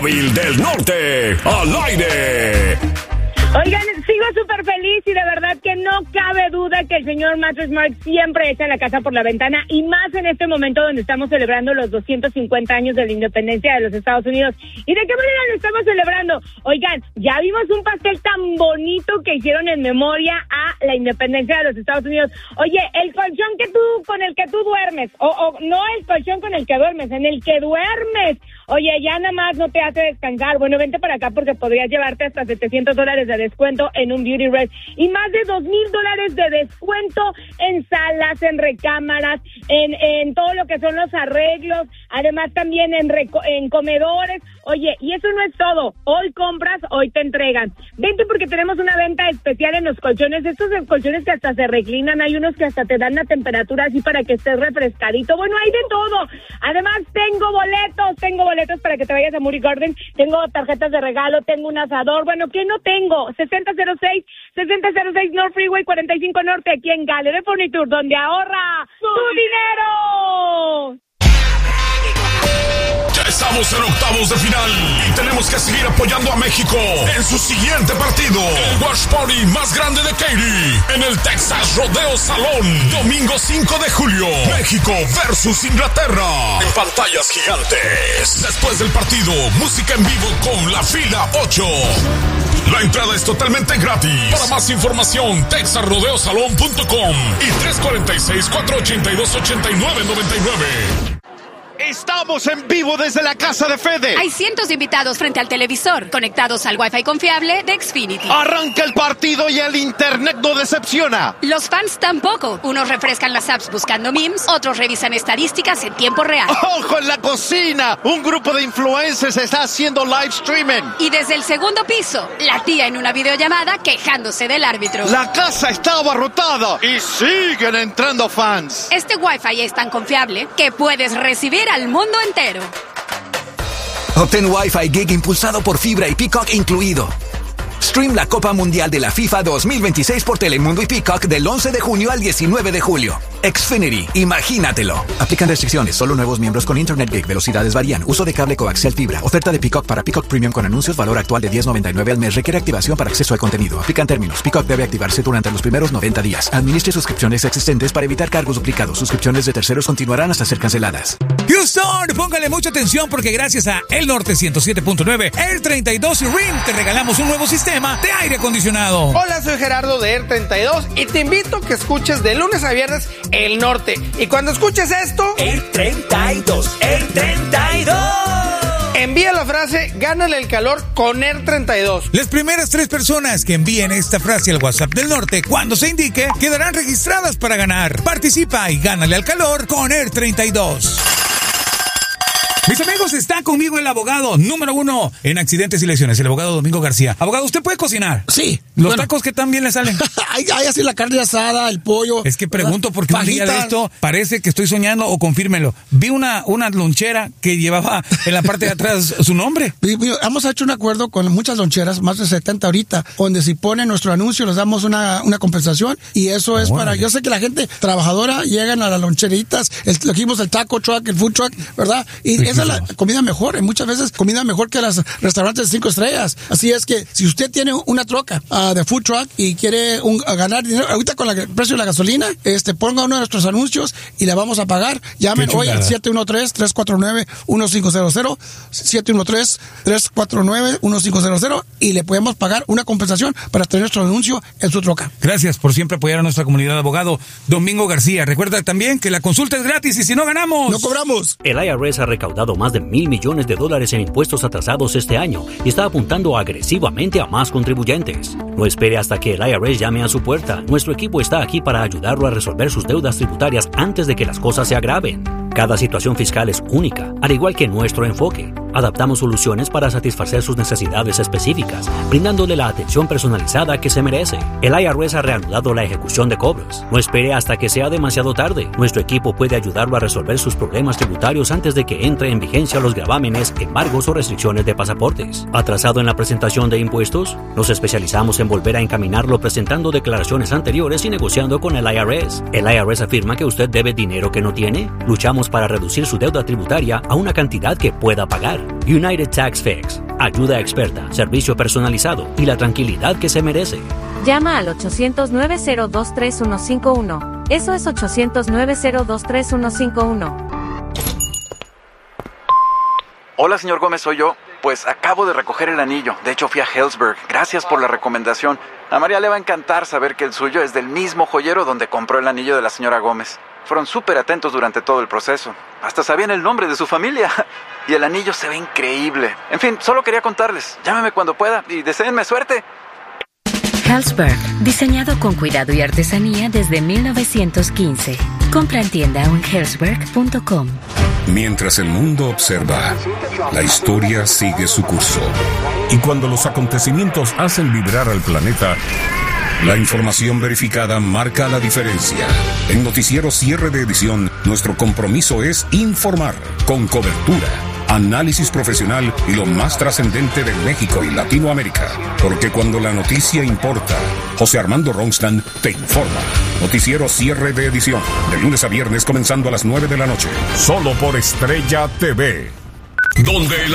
Del Norte, al aire. Oigan, sigo súper feliz y de verdad que no cabe duda que el señor Matthew Smart siempre echa la casa por la ventana, y más en este momento donde estamos celebrando los 250 años de la independencia de los Estados Unidos. ¿Y de qué manera lo estamos celebrando? Oigan, ya vimos un pastel tan bonito que hicieron en memoria a la independencia de los Estados Unidos. Oye, el colchón con el que tú duermes, o no el colchón con el que duermes, en el que duermes. Oye, ya nada más no te hace descansar. Bueno, vente para acá porque podrías llevarte hasta $700 de descuento en un Beauty Rest y más de $2,000 de descuento en salas, en recámaras, en todo lo que son los arreglos, además también en comedores. Oye, y eso no es todo. Hoy compras, hoy te entregan. Vente porque tenemos una venta especial en los colchones. Estos colchones que hasta se reclinan, hay unos que hasta te dan la temperatura así para que estés refrescadito. Bueno, hay de todo. Además, tengo boletos para que te vayas a Moody Garden. Tengo tarjetas de regalo, tengo un asador. Bueno, ¿qué no tengo? 6006 North Freeway 45 Norte, aquí en Gallery Furniture, donde ahorra tu dinero. Ya estamos en octavos de final y tenemos que seguir apoyando a México en su siguiente partido. El Watch Party más grande de Katy en el Texas Rodeo Salón. Domingo 5 de julio. México versus Inglaterra. En pantallas gigantes. Después del partido, música en vivo con La Fila 8. La entrada es totalmente gratis. Para más información, texasrodeosalon.com y 346-482-8999. Estamos en vivo desde la casa de Fede. Hay cientos de invitados frente al televisor, conectados al Wi-Fi confiable de Xfinity. Arranca el partido y el internet no decepciona. Los fans tampoco. Unos refrescan las apps buscando memes, otros revisan estadísticas en tiempo real. ¡Ojo en la cocina! Un grupo de influencers está haciendo live streaming. Y desde el segundo piso, la tía en una videollamada quejándose del árbitro. La casa está abarrotada y siguen entrando fans. Este Wi-Fi es tan confiable que puedes recibir al mundo entero. Obtén Wi-Fi Gig impulsado por fibra y Peacock incluido. Stream la Copa Mundial de la FIFA 2026 por Telemundo y Peacock del 11 de junio al 19 de julio. Xfinity, imagínatelo. Aplican restricciones, solo nuevos miembros con Internet Gig, velocidades varían, uso de cable coaxial fibra. Oferta de Peacock para Peacock Premium con anuncios, valor actual de $10.99 al mes, requiere activación para acceso al contenido. Aplican términos, Peacock debe activarse durante los primeros 90 días. Administre suscripciones existentes para evitar cargos duplicados. Suscripciones de terceros continuarán hasta ser canceladas. Houston, póngale mucha atención porque gracias a El Norte 107.9, Air 32 y RIM te regalamos un nuevo sistema de aire acondicionado. Hola, soy Gerardo de Air 32 y te invito a que escuches de lunes a viernes El Norte. Y cuando escuches esto... Air 32, Air 32. Envía la frase "gánale el calor con Air 32. Las primeras 3 personas que envíen esta frase al WhatsApp del Norte cuando se indique quedarán registradas para ganar. Participa y gánale al calor con Air 32. Mis amigos, está conmigo el abogado número 1 en accidentes y lesiones, el abogado Domingo García. Abogado, ¿usted puede cocinar? Sí. ¿Los tacos que también le salen? Hay así la carne asada, el pollo. Es que pregunto porque un día de esto parece que estoy soñando o confírmelo. Vi una lonchera que llevaba en la parte de atrás su nombre. Hemos hecho un acuerdo con muchas loncheras, más de 70 ahorita, donde si ponen nuestro anuncio les damos una compensación y eso es para... Yo sé que la gente trabajadora llegan a las loncheritas, lo que vimos el taco truck, el food truck, ¿verdad? Y esa es la comida mejor, muchas veces comida mejor que los restaurantes de 5 estrellas. Así es que si usted tiene una troca de food truck y quiere ganar dinero, ahorita con el precio de la gasolina, ponga uno de nuestros anuncios y le vamos a pagar. Llamen hoy al 713-349-1500, 713-349-1500 y le podemos pagar una compensación para tener nuestro anuncio en su troca. Gracias por siempre apoyar a nuestra comunidad, abogado Domingo García. Recuerda también que la consulta es gratis y si no ganamos, no cobramos. El IRS ha recaudado más de $1,000 millones en impuestos atrasados este año y está apuntando agresivamente a más contribuyentes. No espere hasta que el IRS llame a su puerta. Nuestro equipo está aquí para ayudarlo a resolver sus deudas tributarias antes de que las cosas se agraven. Cada situación fiscal es única, al igual que nuestro enfoque. Adaptamos soluciones para satisfacer sus necesidades específicas, brindándole la atención personalizada que se merece. El IRS ha reanudado la ejecución de cobros. No espere hasta que sea demasiado tarde. Nuestro equipo puede ayudarlo a resolver sus problemas tributarios antes de que entre en vigencia los gravámenes, embargos o restricciones de pasaportes. ¿Atrasado en la presentación de impuestos? Nos especializamos en volver a encaminarlo presentando declaraciones anteriores y negociando con el IRS. ¿El IRS afirma que usted debe dinero que no tiene? Luchamos para reducir su deuda tributaria a una cantidad que pueda pagar. United Tax Fix. Ayuda experta, servicio personalizado y la tranquilidad que se merece. Llama al 800-902-3151. Eso es 800-902-3151. Hola, señor Gómez, soy yo. Pues acabo de recoger el anillo. De hecho, fui a Helzberg. Gracias por la recomendación. A María le va a encantar saber que el suyo es del mismo joyero donde compró el anillo de la señora Gómez. Fueron súper atentos durante todo el proceso. Hasta sabían el nombre de su familia. Y el anillo se ve increíble. En fin, solo quería contarles. Llámeme cuando pueda y deséenme suerte. Helzberg, diseñado con cuidado y artesanía desde 1915. Compra en tienda o en helzberg.com. Mientras el mundo observa, la historia sigue su curso. Y cuando los acontecimientos hacen vibrar al planeta, la información verificada marca la diferencia. En Noticiero Cierre de Edición, nuestro compromiso es informar con cobertura, análisis profesional y lo más trascendente de México y Latinoamérica. Porque cuando la noticia importa, José Armando Ronstadt te informa. Noticiero Cierre de Edición, de lunes a viernes comenzando a las 9 de la noche. Solo por Estrella TV. Donde